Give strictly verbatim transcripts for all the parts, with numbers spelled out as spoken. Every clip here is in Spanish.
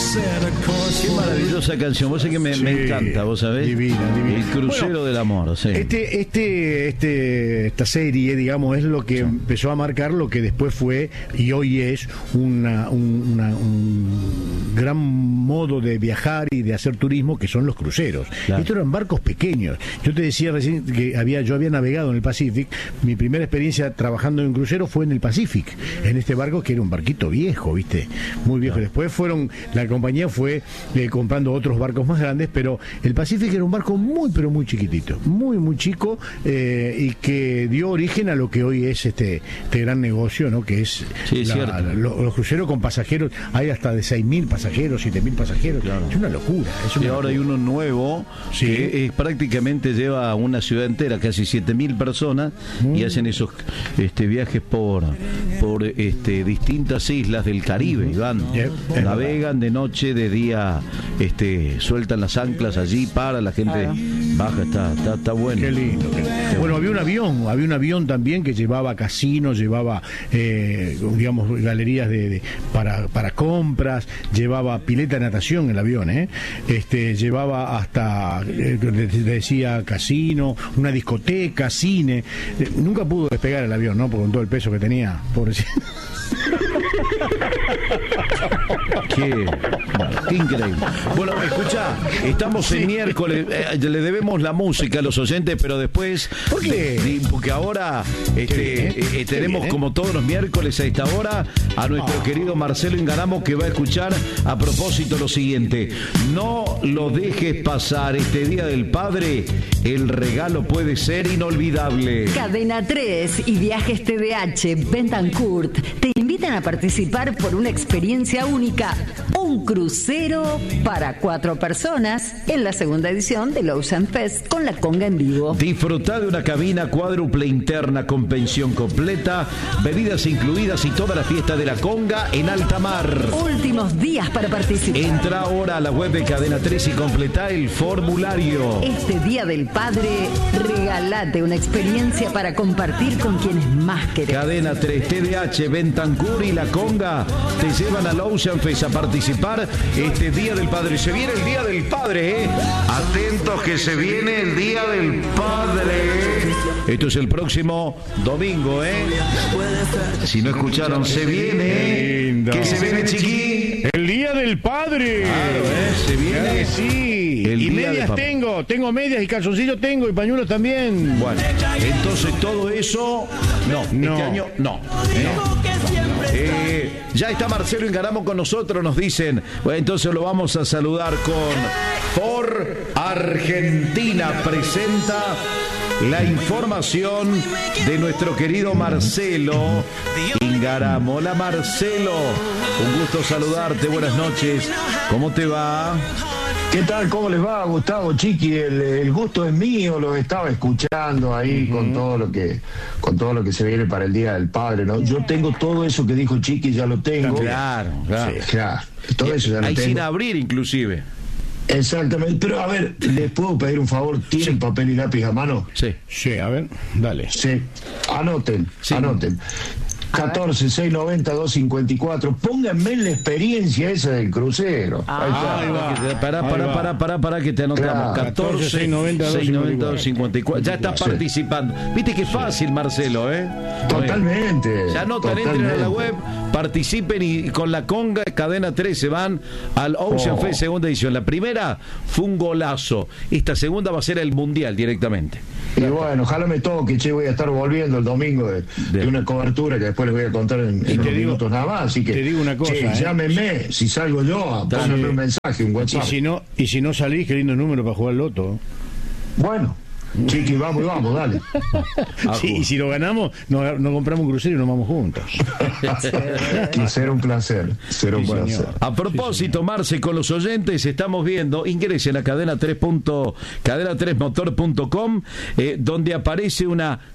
Qué maravillosa canción, vos sabés que me, sí, me encanta, vos sabés. Divina, divina. El crucero bueno, del amor, sí. Este, este, este, esta serie, digamos, es lo que sí. empezó a marcar lo que después fue y hoy es una, un, una, un gran modo de viajar y de hacer turismo, que son los cruceros. Claro. Estos eran barcos pequeños. Yo te decía recién que había, yo había navegado en el Pacific. Mi primera experiencia trabajando en un crucero fue en el Pacific, en este barco que era un barquito viejo, ¿viste? Muy viejo. Claro. Después fueron, la compañía fue eh, comprando otros barcos más grandes, pero el Pacific era un barco muy, pero muy chiquitito, muy, muy chico, eh, y que dio origen a lo que hoy es este, este gran negocio, ¿no? Que es, sí, la, la, los, los cruceros con pasajeros, hay hasta de seis mil pasajeros, siete mil pasajeros, claro. Es una locura. Es una y ahora locura. Hay uno nuevo, sí, que es, prácticamente lleva una ciudad entera, casi siete mil personas, mm. y hacen esos este, viajes por, por este, distintas islas del Caribe, mm. y van, yep. navegan de noche, de día, este, sueltan las anclas allí, para la gente claro. baja, está, está, está bueno. Qué lindo. Qué, qué bueno, había un avión, había un avión también que llevaba casinos, llevaba, eh, digamos, galerías de, de para, para compras, llevaba pileta de natación el avión, ¿eh? Este, llevaba hasta, eh, decía, casino, una discoteca, cine. Eh, nunca pudo despegar el avión, ¿no? Por con todo el peso que tenía, pobrecito. Qué, bueno, qué increíble. Bueno, escucha, estamos sí. en miércoles, eh, le debemos la música a los oyentes, pero después, ¿por qué? De, porque ahora este, eh, eh, tenemos bien, ¿eh? como todos los miércoles a esta hora a nuestro oh. querido Marcelo Ingaramo, que va a escuchar a propósito lo siguiente: no lo dejes pasar este Día del Padre, el regalo puede ser inolvidable. Cadena tres y Viajes T D H Betancourt te invitan a participar por una experiencia única, un crucero para cuatro personas en la segunda edición del Ocean Fest con la conga en vivo. Disfruta de una cabina cuádruple interna con pensión completa, bebidas incluidas y toda la fiesta de la conga en alta mar. Últimos días para participar. Entra ahora a la web de Cadena tres y completa el formulario. Este Día del Padre, regalate una experiencia para compartir con quienes más querés. Cadena tres, T D H, Betancourt y la conga te llevan al Ocean Fest a participar este Día del Padre. Se viene el Día del Padre, ¿eh? Atentos que se viene el Día del Padre. Esto es el próximo domingo, ¿eh? Si no escucharon, se viene. ¿Qué se viene, chiqui? El Día del Padre. Claro, ¿eh? Se viene. Sí. El y día medias tengo, tengo medias y calzoncillos tengo y pañuelos también. Bueno, entonces todo eso, no, no. este año no. ¿eh? Eh, ya está Marcelo Ingaramo con nosotros, nos dicen. Bueno, entonces lo vamos a saludar con Ford Argentina presenta la información de nuestro querido Marcelo Ingaramo. Hola Marcelo, un gusto saludarte, buenas noches. ¿Cómo te va? ¿Qué tal? ¿Cómo les va, Gustavo, Chiqui? El, el gusto es mío, lo estaba escuchando ahí uh-huh. con todo lo que con todo lo que se viene para el Día del Padre, ¿no? Yo tengo todo eso que dijo Chiqui, ya lo tengo. Claro, claro. Sí, claro. Todo eso ya lo Ahí tengo. Sin abrir, inclusive. Exactamente, pero a ver, ¿les puedo pedir un favor? ¿Tienen sí. papel y lápiz a mano? Sí. Sí, a ver, dale. Sí, anoten, sí. anoten. catorce, seiscientos noventa, doscientos cincuenta y cuatro. Pónganme en la experiencia esa del crucero. Ah, ahí está. Ahí va. Pará, pará, pará, pará, pará, que te anotamos. Claro. catorce, seiscientos noventa, doscientos cincuenta y cuatro. Ya está sí. participando. Viste que fácil, Marcelo, ¿eh? Totalmente. Ya anotan, totalmente. entren a la web, participen y con la conga Cadena tres se van al Ocean oh. Fest segunda edición. La primera fue un golazo. Esta segunda va a ser el Mundial directamente. Y bueno, ojalá me toque, che, voy a estar volviendo el domingo de, de una cobertura que después les voy a contar en, en unos digo, minutos nada más, así que te digo una cosa, che, ¿eh? llámenme, si salgo yo, pónganme un mensaje, un WhatsApp. Y si no, y si no salís, qué lindo número para jugar al loto. Bueno, Chiqui, vamos y vamos, dale. Sí, y si lo ganamos, nos no compramos un crucero y nos vamos juntos. Será un placer, será un sí, placer. Señor. A propósito, sí, Marce, con los oyentes estamos viendo, ingresen a cadena tres. cadena tres motor punto com, eh, donde aparece una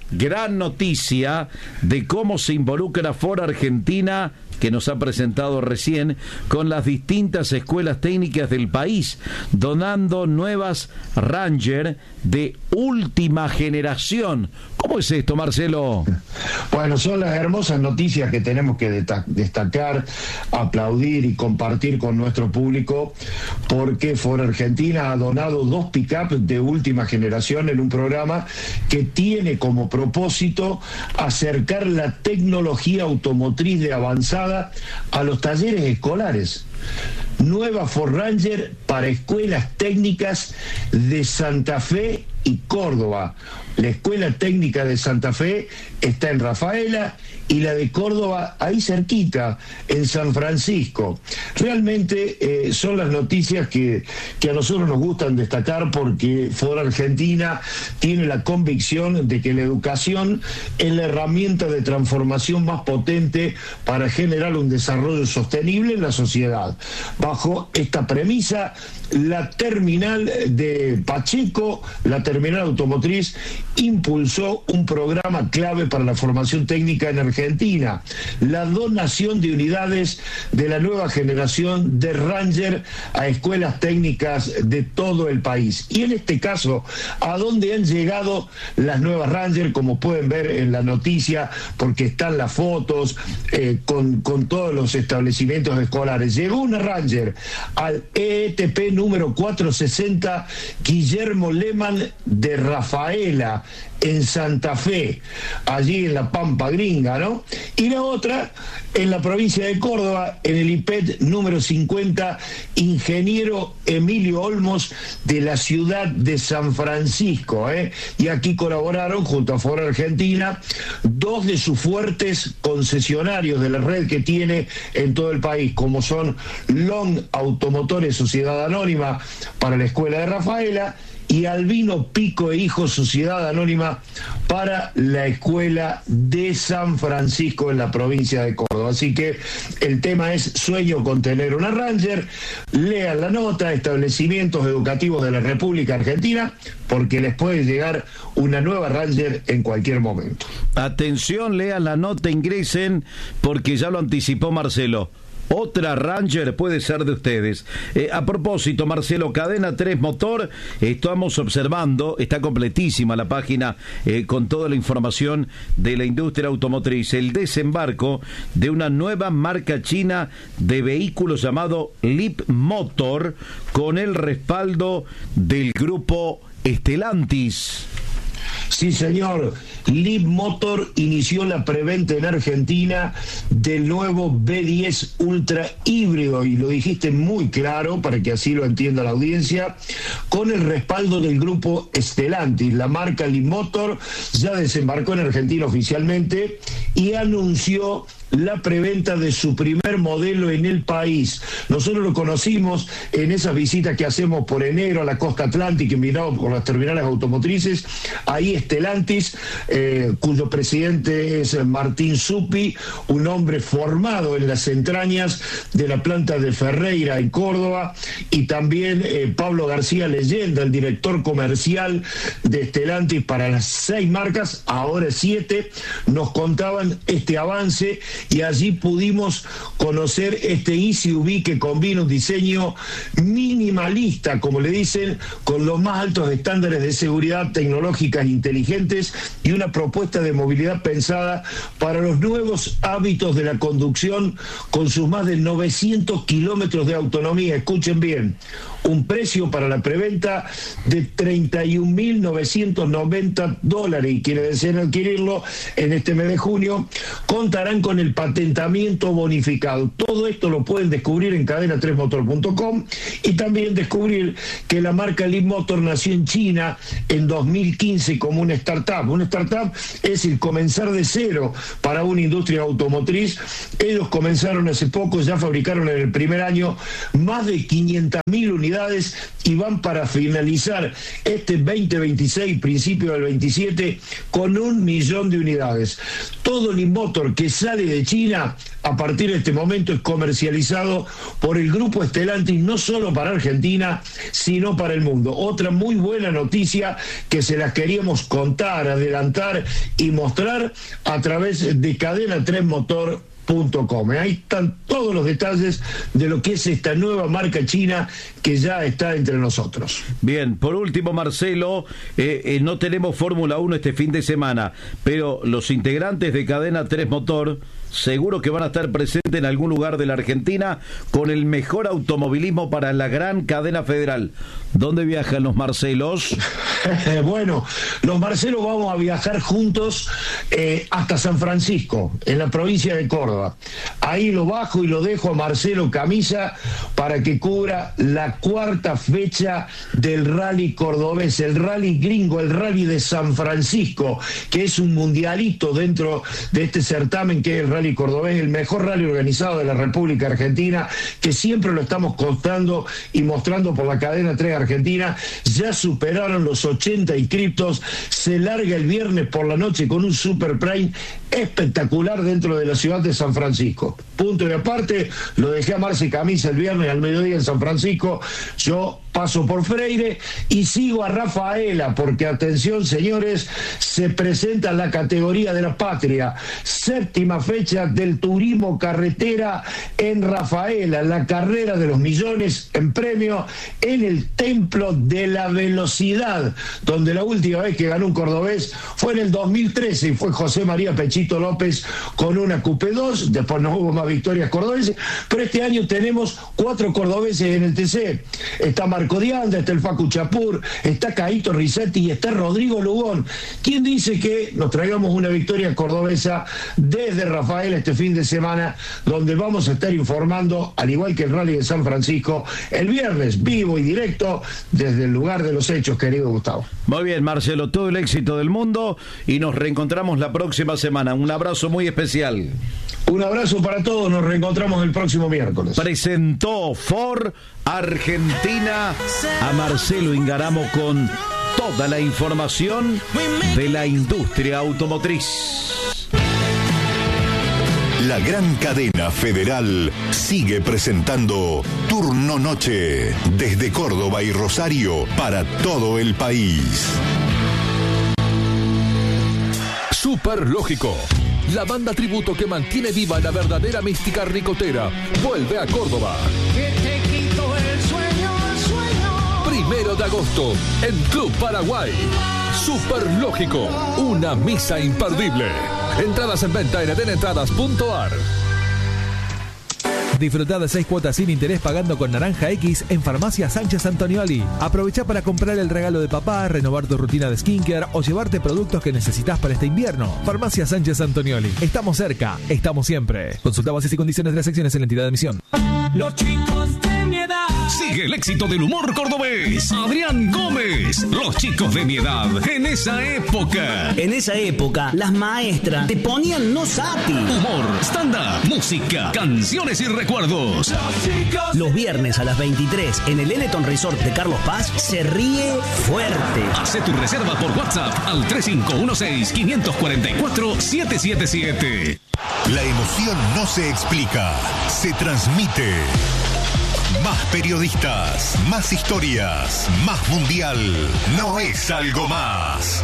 gran noticia de cómo se involucra Ford Argentina, que nos ha presentado recién, con las distintas escuelas técnicas del país, donando nuevas Ranger de última generación. ¿Cómo es esto, Marcelo? Bueno, son las hermosas noticias que tenemos que destacar, aplaudir y compartir con nuestro público, porque Ford Argentina ha donado dos pick-up de última generación en un programa que tiene como propósito acercar la tecnología automotriz de avanzada a los talleres escolares. Nueva Ford Ranger para escuelas técnicas de Santa Fe y Córdoba. La Escuela Técnica de Santa Fe está en Rafaela y la de Córdoba ahí cerquita, en San Francisco. Realmente eh, son las noticias que, que a nosotros nos gustan destacar, porque Ford Argentina tiene la convicción de que la educación es la herramienta de transformación más potente para generar un desarrollo sostenible en la sociedad. Bajo esta premisa, la terminal de Pacheco, la terminal automotriz, impulsó un programa clave para la formación técnica en Argentina: la donación de unidades de la nueva generación de Ranger a escuelas técnicas de todo el país. Y en este caso, ¿a dónde han llegado las nuevas Ranger? Como pueden ver en la noticia, porque están las fotos eh, con, con todos los establecimientos escolares. Llegó una Ranger al E E T P número cuatrocientos sesenta Guillermo Lehmann de Rafaela, en Santa Fe, allí en la Pampa Gringa, ¿no? Y la otra en la provincia de Córdoba, en el I P E T número cincuenta, Ingeniero Emilio Olmos, de la ciudad de San Francisco, ¿eh? Y aquí colaboraron, junto a Ford Argentina, dos de sus fuertes concesionarios de la red que tiene en todo el país, como son Long Automotores Sociedad Anónima para la Escuela de Rafaela, y Albino Pico e Hijos Sociedad Anónima para la Escuela de San Francisco, en la provincia de Córdoba. Así que el tema es sueño con tener una Ranger. Lean la nota: establecimientos educativos de la República Argentina, porque les puede llegar una nueva Ranger en cualquier momento. Atención, lean la nota, ingresen, porque ya lo anticipó Marcelo. Otra Ranger puede ser de ustedes. Eh, a propósito, Marcelo, Cadena tres Motor, estamos observando, está completísima la página eh, con toda la información de la industria automotriz, el desembarco de una nueva marca china de vehículos llamado Leapmotor, con el respaldo del grupo Stellantis. Sí, señor. Leapmotor inició la preventa en Argentina del nuevo B diez Ultra híbrido, y lo dijiste muy claro para que así lo entienda la audiencia, con el respaldo del grupo Stellantis. La marca Leapmotor ya desembarcó en Argentina oficialmente y anunció la preventa de su primer modelo en el país. Nosotros lo conocimos en esas visitas que hacemos por enero a la costa atlántica, combinado con las terminales automotrices. Ahí Stellantis, eh, cuyo presidente es Martín Zuppi, un hombre formado en las entrañas de la planta de Ferreira en Córdoba, y también eh, Pablo García Leyenda, el director comercial de Stellantis para las seis marcas, ahora siete, nos contaban este avance. Y allí pudimos conocer este S U V que combina un diseño minimalista, como le dicen, con los más altos estándares de seguridad tecnológicas inteligentes y una propuesta de movilidad pensada para los nuevos hábitos de la conducción, con sus más de novecientos kilómetros de autonomía. Escuchen bien, un precio para la preventa de treinta y un mil novecientos noventa dólares, y quienes deseen adquirirlo en este mes de junio contarán con el patentamiento bonificado. Todo esto lo pueden descubrir en cadena tres motor punto com, y también descubrir que la marca Leapmotor nació en China en dos mil quince como una startup. Una startup es el comenzar de cero para una industria automotriz. Ellos comenzaron hace poco, ya fabricaron en el primer año más de quinientas mil unidades unidades y van para finalizar este veinte veintiséis, principio del veintisiete, con un millón de unidades. Todo Leapmotor que sale de China a partir de este momento es comercializado por el grupo Stellantis, no solo para Argentina, sino para el mundo. Otra muy buena noticia que se las queríamos contar, adelantar y mostrar a través de cadena tres motor punto com. Ahí están todos los detalles de lo que es esta nueva marca china que ya está entre nosotros. Bien, por último, Marcelo, eh, eh, no tenemos Fórmula uno este fin de semana, pero los integrantes de Cadena tres Motor seguro que van a estar presentes en algún lugar de la Argentina con el mejor automovilismo para la gran cadena federal. ¿Dónde viajan los Marcelos? Bueno, los Marcelos vamos a viajar juntos eh, hasta San Francisco, en la provincia de Córdoba. Ahí lo bajo y lo dejo a Marcelo Camisa para que cubra la cuarta fecha del rally cordobés, el rally gringo, el rally de San Francisco, que es un mundialito dentro de este certamen que es el rally cordobés, el mejor rally organizado de la República Argentina, que siempre lo estamos contando y mostrando por la cadena tres Argentina. Ya superaron los ochenta inscriptos, se larga el viernes por la noche con un Super Prime espectacular dentro de la ciudad de San Francisco. Punto y aparte, lo dejé a Marce Camisa el viernes al mediodía en San Francisco. Yo paso por Freire y sigo a Rafaela, porque atención señores, se presenta la categoría de la patria, séptima fecha del turismo carretera en Rafaela, la carrera de los millones en premio en el Templo de la Velocidad, donde la última vez que ganó un cordobés fue en el dos mil trece y fue José María Pechito López con una Coupé dos, después no hubo más victorias cordobeses, pero este año tenemos cuatro cordobeses en el T C. Está Marco Dianda, está el Facu Chapur, está Caíto Risetti y está Rodrigo Lugón. ¿Quién dice que nos traigamos una victoria cordobesa desde Rafael este fin de semana, donde vamos a estar informando, al igual que el Rally de San Francisco, el viernes, vivo y directo desde el lugar de los hechos, querido Gustavo? Muy bien, Marcelo, todo el éxito del mundo y nos reencontramos la próxima semana. Un abrazo muy especial. Un abrazo para todos, nos reencontramos el próximo miércoles. Presentó Ford Argentina a Marcelo Ingaramo con toda la información de la industria automotriz. La gran cadena federal sigue presentando Turno Noche desde Córdoba y Rosario para todo el país. Super Lógico, la banda tributo que mantiene viva la verdadera mística ricotera, vuelve a Córdoba. Primero de agosto, en Club Paraguay. Super Lógico, una misa imperdible. Entradas en venta en edenentradas punto ar. Disfrutá de seis cuotas sin interés pagando con Naranja X en Farmacia Sánchez Antonioli. Aprovecha para comprar el regalo de papá, renovar tu rutina de skincare o llevarte productos que necesitas para este invierno. Farmacia Sánchez Antonioli. Estamos cerca, estamos siempre. Consulta bases y condiciones de las secciones en la entidad de emisión. Los chicos de mi edad. Sigue el éxito del humor cordobés. Adrián Gómez. Los chicos de mi edad. En esa época. En esa época, las maestras te ponían no sapi. Humor, stand-up, música, canciones y recuerdos. Los, Los viernes a las veintitrés en el Eleton Resort de Carlos Paz se ríe fuerte. Hace tu reserva por WhatsApp al tres cinco uno seis, cinco cuatro cuatro, siete siete siete. La emoción no se explica, se transmite. Más periodistas, más historias, más mundial. No es algo más.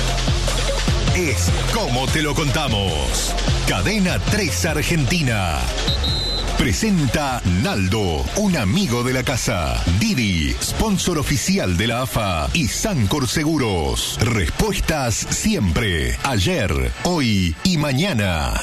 Es como te lo contamos. Cadena tres Argentina. Presenta Naldo, un amigo de la casa. Didi, sponsor oficial de la A F A. Y Sancor Seguros. Respuestas siempre. Ayer, hoy y mañana.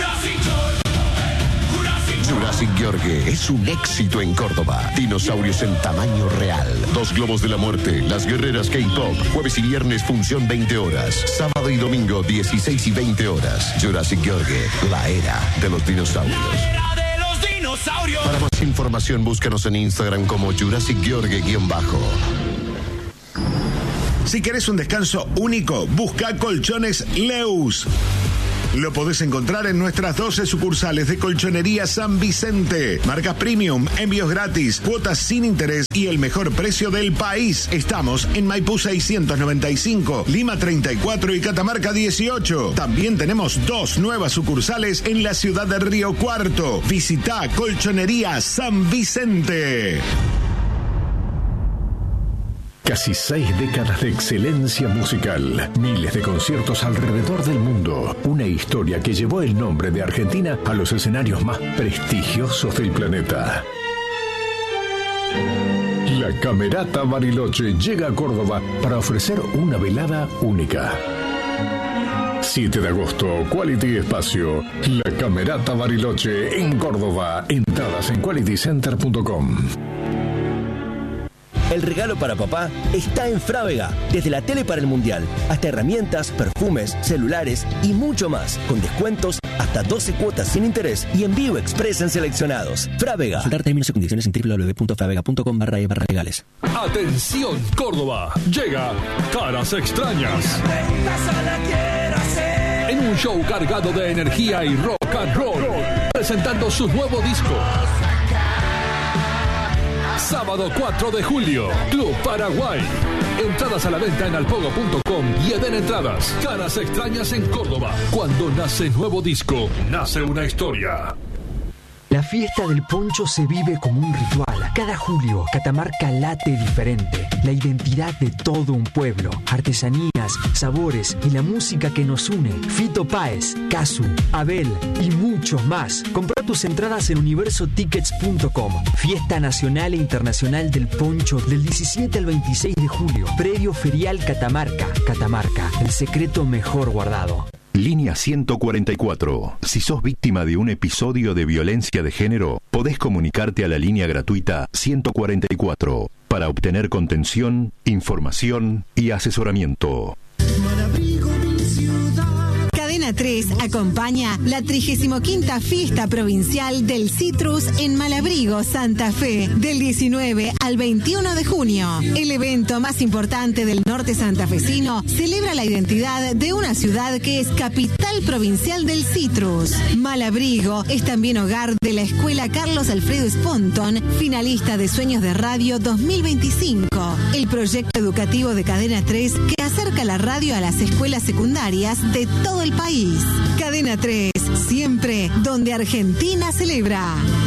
Jurassic Gheorghe es un éxito en Córdoba. Dinosaurios en tamaño real. Dos globos de la muerte. Las guerreras K-pop. Jueves y viernes función veinte horas. Sábado y domingo dieciséis y veinte horas. Jurassic Gheorghe, la era de los dinosaurios. Para más información búscanos en Instagram como Jurassic Gheorghe-bajo. Si querés un descanso único, busca Colchones Leus. Lo podés encontrar en nuestras doce sucursales de Colchonería San Vicente. Marcas premium, envíos gratis, cuotas sin interés y el mejor precio del país. Estamos en Maipú seiscientos noventa y cinco, Lima treinta y cuatro y Catamarca dieciocho. También tenemos dos nuevas sucursales en la ciudad de Río Cuarto. Visita Colchonería San Vicente. Casi seis décadas de excelencia musical, miles de conciertos alrededor del mundo, una historia que llevó el nombre de Argentina a los escenarios más prestigiosos del planeta. La Camerata Bariloche llega a Córdoba para ofrecer una velada única. siete de agosto, Quality Espacio, La Camerata Bariloche en Córdoba. Entradas en quality center punto com. El regalo para papá está en Frávega. Desde la tele para el mundial, hasta herramientas, perfumes, celulares y mucho más. Con descuentos hasta doce cuotas sin interés y envío express en seleccionados. Frávega. Consultar términos y condiciones en doble u doble u doble u punto fravega punto com barra e barra legales. Atención Córdoba, llega Caras Extrañas. En un show cargado de energía y rock and roll, presentando su nuevo disco. Sábado cuatro de julio, Club Paraguay. Entradas a la venta en alpogo punto com y Eden Entradas. Caras Extrañas en Córdoba. Cuando nace nuevo disco, nace una historia. La fiesta del poncho se vive como un ritual. Cada julio, Catamarca late diferente. La identidad de todo un pueblo. Artesanías, sabores y la música que nos une. Fito Páez, Casu, Abel y muchos más. Compra tus entradas en universo tickets punto com. Fiesta Nacional e Internacional del Poncho del diecisiete al veintiséis de julio. Predio Ferial Catamarca. Catamarca, el secreto mejor guardado. Línea ciento cuarenta y cuatro. Si sos víctima de un episodio de violencia de género, podés comunicarte a la línea gratuita ciento cuarenta y cuatro para obtener contención, información y asesoramiento. Cadena tres acompaña la trigésima quinta Fiesta Provincial del Citrus en Malabrigo, Santa Fe, del diecinueve al veintiuno de junio. El evento más importante del norte santafesino celebra la identidad de una ciudad que es capital provincial del citrus. Malabrigo es también hogar de la Escuela Carlos Alfredo Sponton, finalista de Sueños de Radio dos mil veinticinco, el proyecto educativo de Cadena tres que acerca la radio a las escuelas secundarias de todo el país. Cadena tres, siempre donde Argentina celebra.